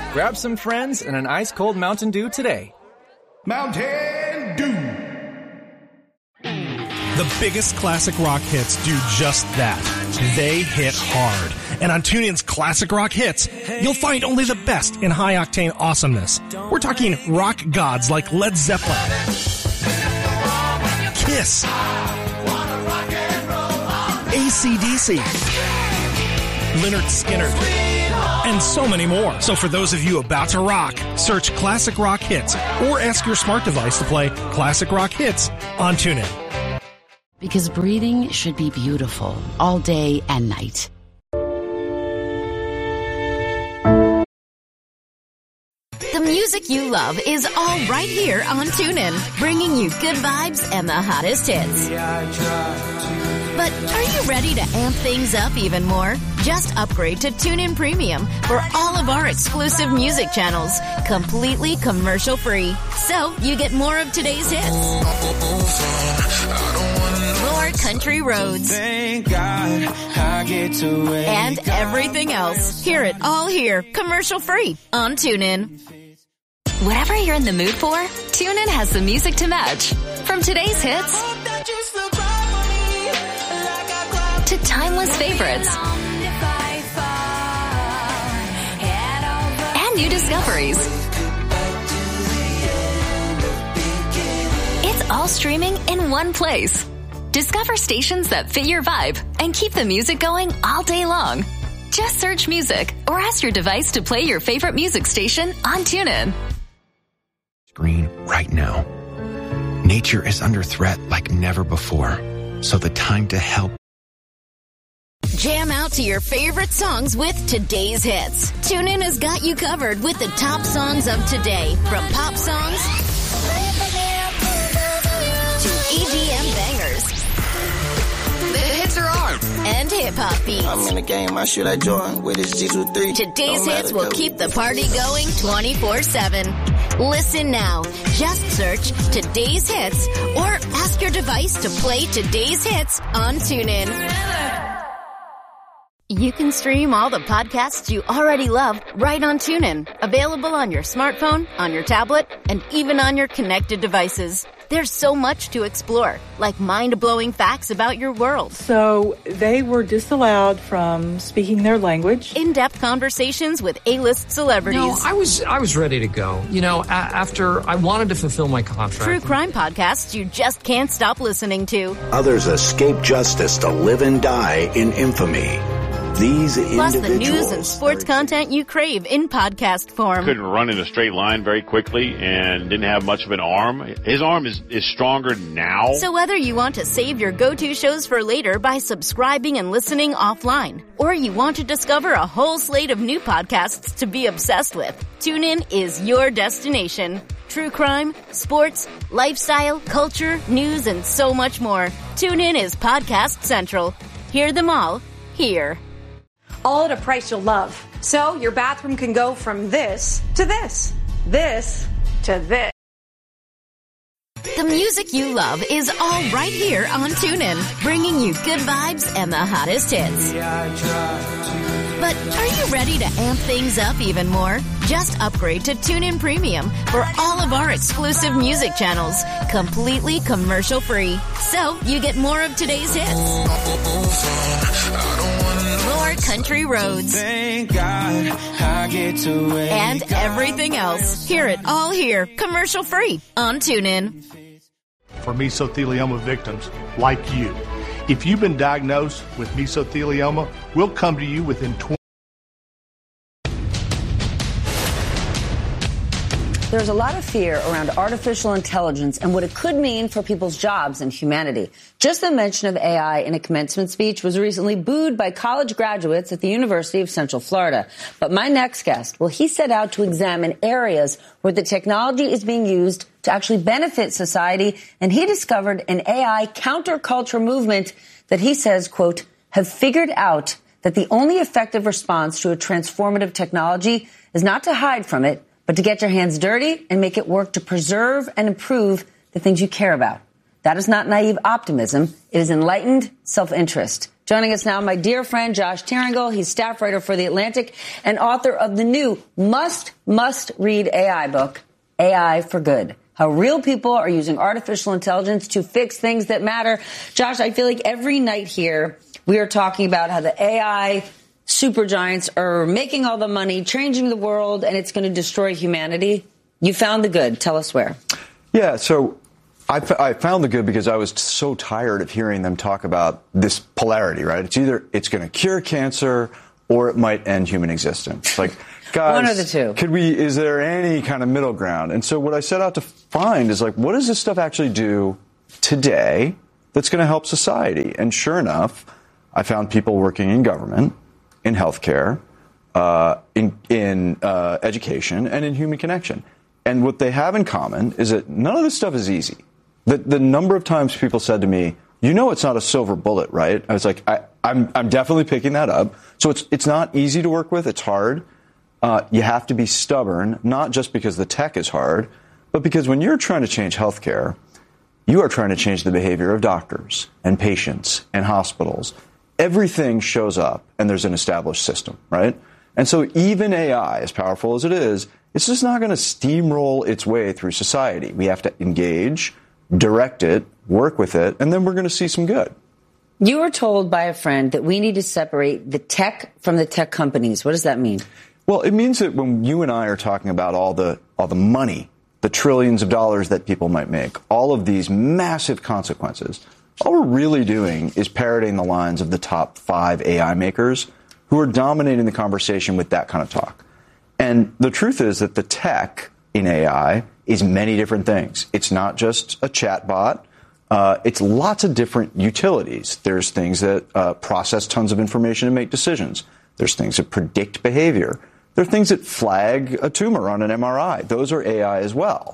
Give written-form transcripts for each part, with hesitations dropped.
Grab some friends and an ice-cold Mountain Dew today. Mountain Dew. The biggest classic rock hits do just that. They hit hard. And on TuneIn's Classic Rock Hits, you'll find only the best in high-octane awesomeness. We're talking rock gods like Led Zeppelin, Kiss, AC/DC, Lynyrd Skynyrd, and so many more. So for those of you about to rock, search Classic Rock Hits or ask your smart device to play Classic Rock Hits on TuneIn. Because breathing should be beautiful all day and night. The music you love is all right here on TuneIn, bringing you good vibes and the hottest hits. But are you ready to amp things up even more? Just upgrade to TuneIn Premium for all of our exclusive music channels, completely commercial-free. So you get more of today's hits, more country roads, and everything else. Hear it all here, commercial-free on TuneIn. Whatever you're in the mood for, TuneIn has the music to match. From today's hits to timeless favorites and new discoveries. It's all streaming in one place. Discover stations that fit your vibe and keep the music going all day long. Just search music or ask your device to play your favorite music station on TuneIn. Screen right now. Nature is under threat like never before. So the time to help. Jam out to your favorite songs with today's hits. TuneIn has got you covered with the top songs of today, from pop songs to EDM bangers. The hits are on, and hip-hop beats. I'm in the game, I should I join with this G23. Today's hits will keep the party going 24/7. Listen now. Just search Today's Hits or ask your device to play Today's Hits on TuneIn. You can stream all the podcasts you already love right on TuneIn. Available on your smartphone, on your tablet, and even on your connected devices. There's so much to explore, like mind-blowing facts about your world. So they were disallowed from speaking their language. In-depth conversations with A-list celebrities. No, I was ready to go. You know, after I wanted to fulfill my contract. True crime podcasts you just can't stop listening to. Others escape justice to live and die in infamy. These plus the news and sports content you crave in podcast form. Couldn't run in a straight line very quickly and didn't have much of an arm. His arm is stronger now. So whether you want to save your go-to shows for later by subscribing and listening offline, or you want to discover a whole slate of new podcasts to be obsessed with, TuneIn is your destination. True crime, sports, lifestyle, culture, news, and so much more. TuneIn is Podcast Central. Hear them all here. All at a price you'll love. So your bathroom can go from this to this, this to this. The music you love is all right here on TuneIn, bringing you good vibes and the hottest hits. But are you ready to amp things up even more? Just upgrade to TuneIn Premium for all of our exclusive music channels, completely commercial-free. So you get more of today's hits, more country roads, and everything else. Hear it all here, commercial-free on TuneIn. For mesothelioma victims like you, if you've been diagnosed with mesothelioma, we'll come to you within 20. There's a lot of fear around artificial intelligence and what it could mean for people's jobs and humanity. Just the mention of AI in a commencement speech was recently booed by college graduates at the University of Central Florida. But my next guest, well, he set out to examine areas where the technology is being used to actually benefit society, and he discovered an AI counterculture movement that he says, quote, have figured out that the only effective response to a transformative technology is not to hide from it, but to get your hands dirty and make it work to preserve and improve the things you care about. That is not naive optimism. It is enlightened self-interest. Joining us now, my dear friend Josh Tyrangle. He's staff writer for The Atlantic and author of the new must-read AI book, AI for Good. How real people are using artificial intelligence to fix things that matter. Josh, I feel like every night here we are talking about how the AI supergiants are making all the money, changing the world, and it's going to destroy humanity. You found the good. Tell us where. Yeah, so I found the good because I was so tired of hearing them talk about this polarity, right? It's either it's going to cure cancer or it might end human existence. Like, guys, one of the two. Is there any kind of middle ground? And so what I set out to find is, like, what does this stuff actually do today that's going to help society? And sure enough, I found people working in government, in healthcare, in education, and in human connection. And what they have in common is that none of this stuff is easy. The number of times people said to me, you know, it's not a silver bullet, right? I was like, I'm definitely picking that up. So it's not easy to work with. It's hard. You have to be stubborn, not just because the tech is hard, but because when you're trying to change healthcare, you are trying to change the behavior of doctors and patients and hospitals. Everything shows up and there's an established system, right? And so even AI, as powerful as it is, it's just not going to steamroll its way through society. We have to engage, direct it, work with it, and then we're going to see some good. You were told by a friend that we need to separate the tech from the tech companies. What does that mean? Well, it means that when you and I are talking about all the money, the trillions of dollars that people might make, all of these massive consequences, all we're really doing is parroting the lines of the top 5 AI makers who are dominating the conversation with that kind of talk. And the truth is that the tech in AI is many different things. It's not just a chat bot. It's lots of different utilities. There's things that process tons of information and make decisions. There's things that predict behavior. There are things that flag a tumor on an MRI. Those are AI as well.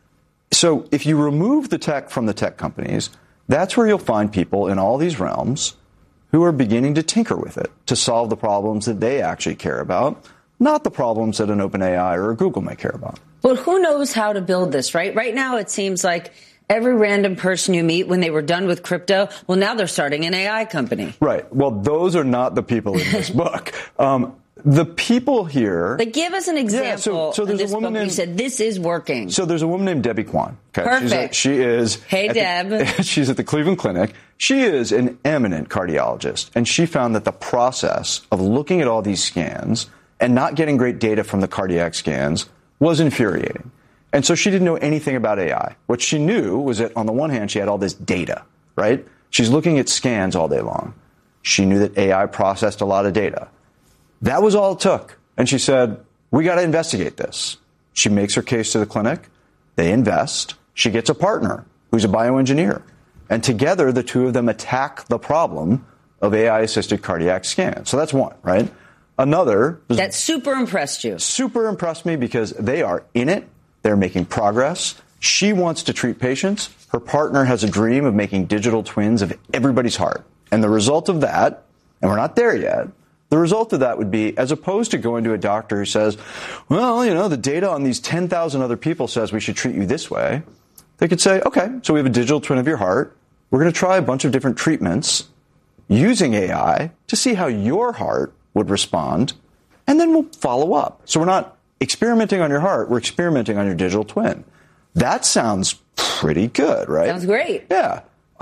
So if you remove the tech from the tech companies, that's where you'll find people in all these realms who are beginning to tinker with it to solve the problems that they actually care about, not the problems that an OpenAI or a Google may care about. Well, who knows how to build this, right? Right now, it seems like every random person you meet when they were done with crypto, well, now they're starting an AI company. Right. Well, those are not the people in this book. The people here... Like, give us an example. So there's this a woman book named... You said, this is working. So there's a woman named Debbie Kwan. Okay? Perfect. She is... Hey, Deb. She's at the Cleveland Clinic. She is an eminent cardiologist. And she found that the process of looking at all these scans and not getting great data from the cardiac scans was infuriating. And so she didn't know anything about AI. What she knew was that, on the one hand, she had all this data, right? She's looking at scans all day long. She knew that AI processed a lot of data. That was all it took. And she said, we got to investigate this. She makes her case to the clinic. They invest. She gets a partner who's a bioengineer. And together, the two of them attack the problem of AI-assisted cardiac scans. So that's one, right? Another... That super impressed you. Super impressed me because they are in it. They're making progress. She wants to treat patients. Her partner has a dream of making digital twins of everybody's heart. And the result of that, and we're not there yet, the result of that would be, as opposed to going to a doctor who says, well, you know, the data on these 10,000 other people says we should treat you this way, they could say, okay, so we have a digital twin of your heart. We're going to try a bunch of different treatments using AI to see how your heart would respond, and then we'll follow up. So we're not experimenting on your heart, we're experimenting on your digital twin. That sounds pretty good, right? Sounds great. Yeah.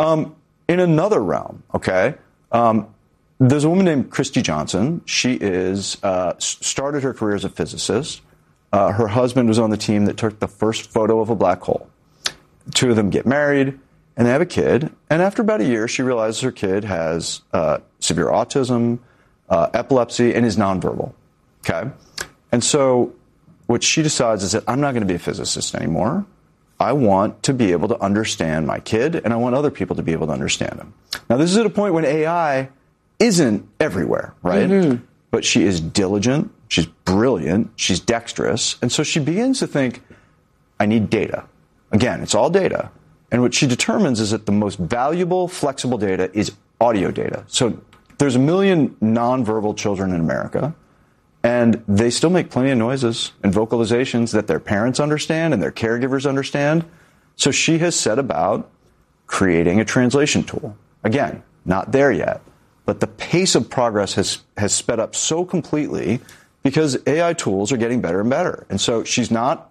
In another realm, okay, there's a woman named Christy Johnson. She is started her career as a physicist. Her husband was on the team that took the first photo of a black hole. Two of them get married, and they have a kid. And after about a year, she realizes her kid has severe autism, epilepsy, and is nonverbal. Okay? And so what she decides is that I'm not going to be a physicist anymore. I want to be able to understand my kid, and I want other people to be able to understand him. Now, this is at a point when AI isn't everywhere, right? Mm-hmm. But she is diligent, she's brilliant, she's dexterous, and so she begins to think, I need data. Again, it's all data. And what she determines is that the most valuable, flexible data is audio data. So there's 1 million nonverbal children in America, and they still make plenty of noises and vocalizations that their parents understand and their caregivers understand. So she has set about creating a translation tool. Again, not there yet, but the pace of progress has sped up so completely because AI tools are getting better and better. And so she is not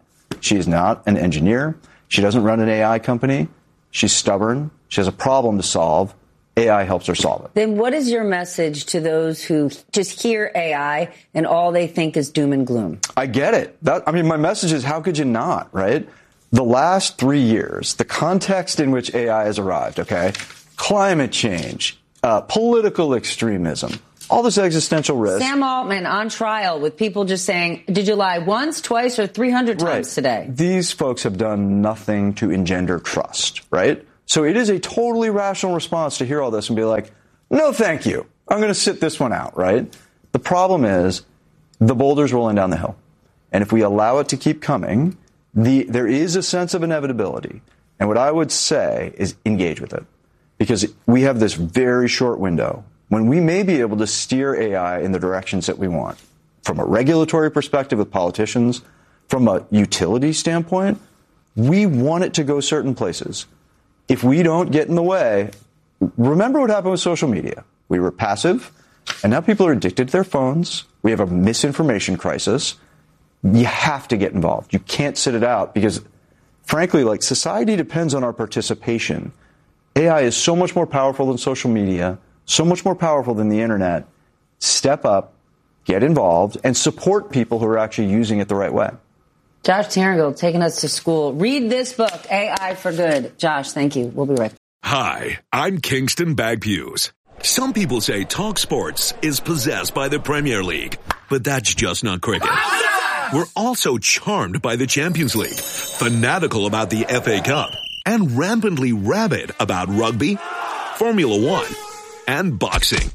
an engineer. She doesn't run an AI company. She's stubborn. She has a problem to solve. AI helps her solve it. Then what is your message to those who just hear AI and all they think is doom and gloom? I get it. My message is, how could you not, right? The last 3 years, the context in which AI has arrived, okay? Climate change, political extremism, all this existential risk. Sam Altman on trial with people just saying, did you lie once, twice, or 300 times today? These folks have done nothing to engender trust, right? So it is a totally rational response to hear all this and be like, no, thank you. I'm going to sit this one out, right? The problem is the boulder's rolling down the hill. And if we allow it to keep coming, there is a sense of inevitability. And what I would say is engage with it. Because we have this very short window when we may be able to steer AI in the directions that we want. From a regulatory perspective with politicians, from a utility standpoint, we want it to go certain places. If we don't get in the way, remember what happened with social media. We were passive, and now people are addicted to their phones. We have a misinformation crisis. You have to get involved. You can't sit it out because, frankly, society depends on our participation. AI is so much more powerful than social media, so much more powerful than the internet. Step up, get involved, and support people who are actually using it the right way. Josh Turnbull taking us to school. Read this book, AI for Good. Josh, thank you. We'll be right back. Hi, I'm Kingston Bagpues. Some people say Talk Sports is possessed by the Premier League, but that's just not cricket. We're also charmed by the Champions League, fanatical about the FA Cup, and rampantly rabid about rugby, Formula One, and boxing.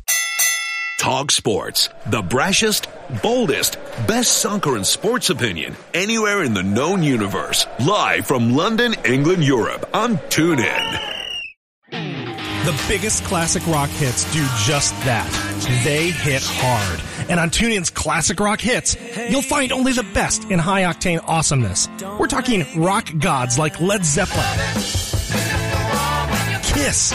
Talk Sports, the brashest, boldest, best soccer and sports opinion anywhere in the known universe. Live from London, England, Europe on TuneIn. The biggest classic rock hits do just that. They hit hard. And on TuneIn's Classic Rock Hits, you'll find only the best in high-octane awesomeness. We're talking rock gods like Led Zeppelin, Kiss,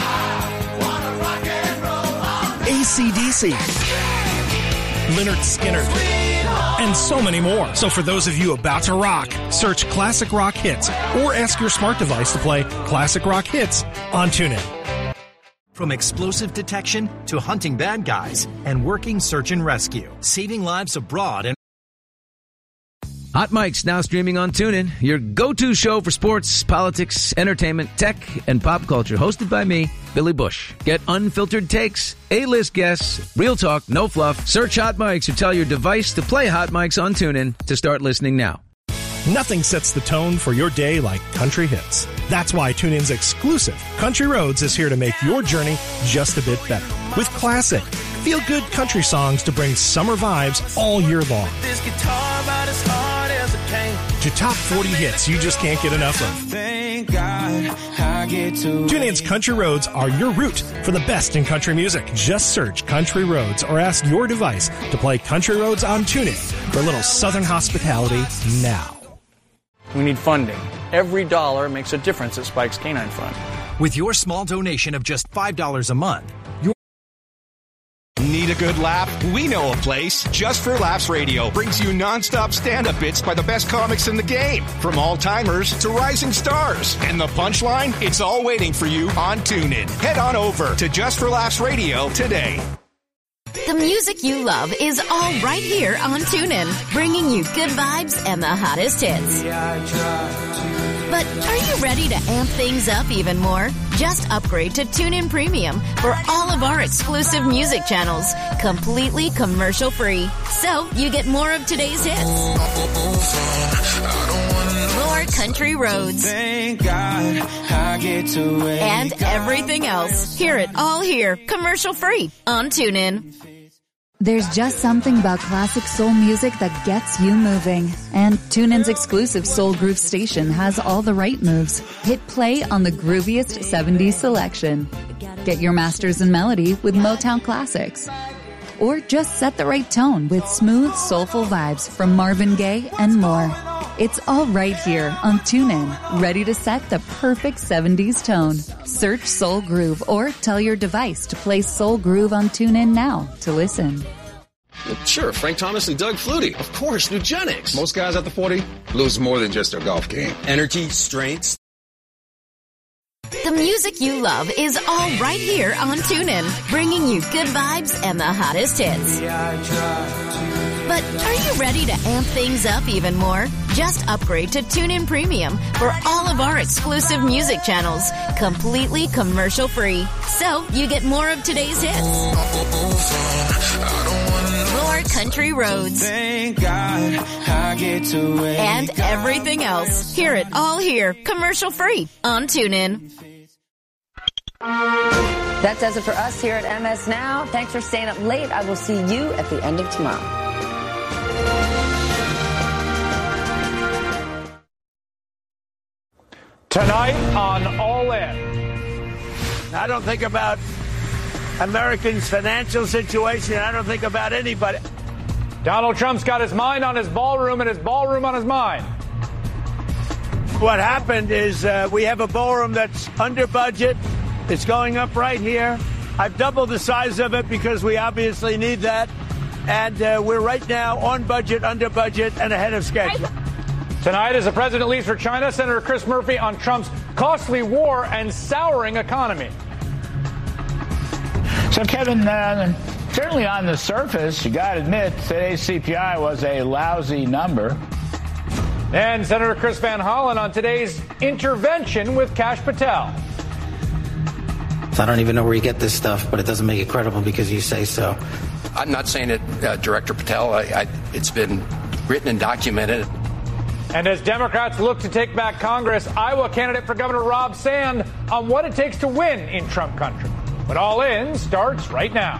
AC/DC, Lynyrd Skynyrd, and so many more. So for those of you about to rock, search Classic Rock Hits or ask your smart device to play Classic Rock Hits on TuneIn. From explosive detection to hunting bad guys and working search and rescue, saving lives abroad and Hot Mic's now streaming on TuneIn, your go-to show for sports, politics, entertainment, tech, and pop culture. Hosted by me, Billy Bush. Get unfiltered takes, A-list guests, real talk, no fluff. Search Hot Mics or tell your device to play Hot Mics on TuneIn to start listening now. Nothing sets the tone for your day like country hits. That's why TuneIn's exclusive Country Roads is here to make your journey just a bit better. With classic, feel-good country songs to bring summer vibes all year long. This guitar about as hard as it came. To top 40 hits you just can't get enough of. Thank God I get to TuneIn's Country Roads are your route for the best in country music. Just search Country Roads or ask your device to play Country Roads on TuneIn for a little southern hospitality now. We need funding. Every dollar makes a difference at Spike's Canine Fund. with your small donation of just $5 a month. Need a good laugh? We know a place. Just for Laughs Radio brings you nonstop stand-up bits by the best comics in the game, from all-timers to rising stars. And the punchline? It's all waiting for you on TuneIn. Head on over to Just for Laughs Radio today. The music you love is all right here on TuneIn, bringing you good vibes and the hottest hits. But are you ready to amp things up even more? Just upgrade to TuneIn Premium for all of our exclusive music channels, completely commercial-free. So you get more of today's hits, more country roads, and everything else. Hear it all here, commercial-free on TuneIn. There's just something about classic soul music that gets you moving. And TuneIn's exclusive Soul Groove station has all the right moves. Hit play on the grooviest 70s selection. Get your masters in melody with Motown Classics. or just set the right tone with smooth, soulful vibes from Marvin Gaye and more. It's all right here on TuneIn, ready to set the perfect 70s tone. Search Soul Groove or tell your device to play Soul Groove on TuneIn now to listen. Sure, Frank Thomas and Doug Flutie. Of course, Nugenics. Most guys at the 40 lose more than just their golf game. Energy, strength. The music you love is all right here on TuneIn, bringing you good vibes and the hottest hits. But are you ready to amp things up even more? Just upgrade to TuneIn Premium for all of our exclusive music channels, completely commercial-free. So you get more of today's hits, more country roads, Thank God I get to wake and everything else. Hear it all here, commercial-free on TuneIn. That does it for us here at MS Now. Thanks for staying up late. I will see you at the end of tomorrow. Tonight on All In. I don't think about Americans' financial situation. I don't think about anybody. Donald Trump's got his mind on his ballroom and his ballroom on his mind. What happened is we have a ballroom that's under budget. It's going up right here. I've doubled the size of it because we obviously need that. And we're right now on budget, under budget, and ahead of schedule. Tonight, as the president leaves for China, Senator Chris Murphy on Trump's costly war and souring economy. So, Kevin, certainly on the surface, you got to admit, today's CPI was a lousy number. And Senator Chris Van Hollen on today's intervention with Kash Patel. So I don't even know where you get this stuff, but it doesn't make it credible because you say so. I'm not saying it, Director Patel. It's been written and documented. And as Democrats look to take back Congress, Iowa candidate for Governor Rob Sand on what it takes to win in Trump country. But All In starts right now.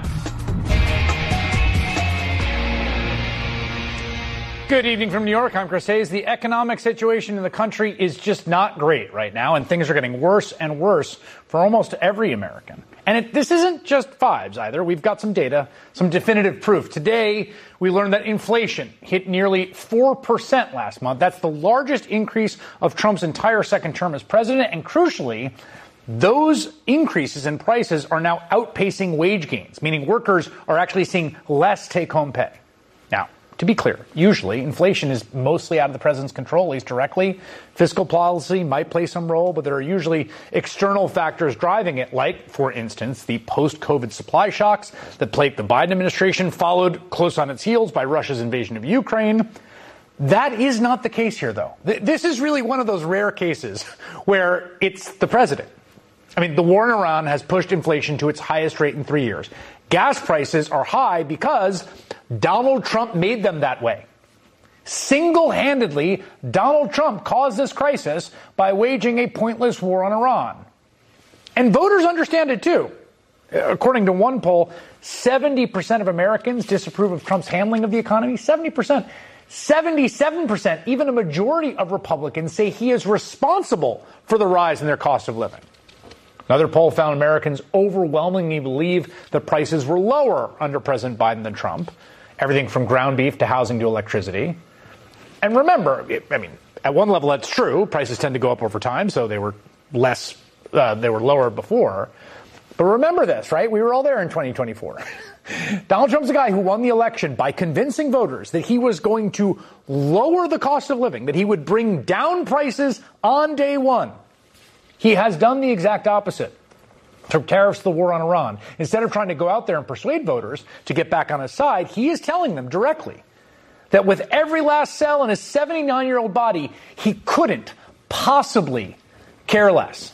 Good evening from New York. I'm Chris Hayes. The economic situation in the country is just not great right now, and things are getting worse and worse for almost every American. And this isn't just vibes either. We've got some data, some definitive proof. Today, we learned that inflation hit nearly 4% last month. That's the largest increase of Trump's entire second term as president. And crucially, those increases in prices are now outpacing wage gains, meaning workers are actually seeing less take-home pay. Now, to be clear, usually inflation is mostly out of the president's control, at least directly. Fiscal policy might play some role, but there are usually external factors driving it, like, for instance, the post-COVID supply shocks that plagued the Biden administration, followed close on its heels by Russia's invasion of Ukraine. That is not the case here, though. This is really one of those rare cases where it's the president. I mean, the war in Iran has pushed inflation to its highest rate in 3 years. Gas prices are high because Donald Trump made them that way. Single-handedly, Donald Trump caused this crisis by waging a pointless war on Iran. And voters understand it, too. According to one poll, 70% of Americans disapprove of Trump's handling of the economy. 70%. 77%, even a majority of Republicans, say he is responsible for the rise in their cost of living. Another poll found Americans overwhelmingly believe that prices were lower under President Biden than Trump. Everything from ground beef to housing to electricity. And remember, at one level that's true. Prices tend to go up over time, so they were lower before. But remember this, right? We were all there in 2024. Donald Trump's the guy who won the election by convincing voters that he was going to lower the cost of living, that he would bring down prices on day one. He has done the exact opposite. From tariffs to the war on Iran. Instead of trying to go out there and persuade voters to get back on his side, he is telling them directly that with every last cell in his 79-year-old body, he couldn't possibly care less.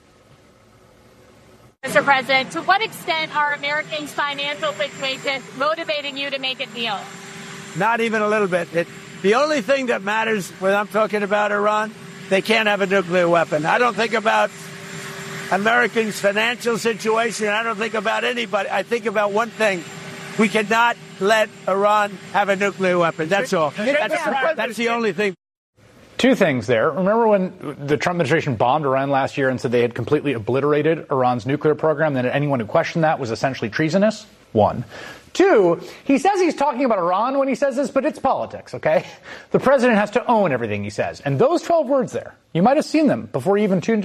Mr. President, to what extent are Americans' financial situation motivating you to make a deal? Not even a little bit. The only thing that matters when I'm talking about Iran, they can't have a nuclear weapon. I don't think about Americans' financial situation. I don't think about anybody. I think about one thing. We cannot let Iran have a nuclear weapon. That's all. That's the only thing. Two things there. Remember when the Trump administration bombed Iran last year and said they had completely obliterated Iran's nuclear program, that anyone who questioned that was essentially treasonous? One. Two, he says he's talking about Iran when he says this, but it's politics, okay? The president has to own everything he says. And those 12 words there, you might have seen them before you even tuned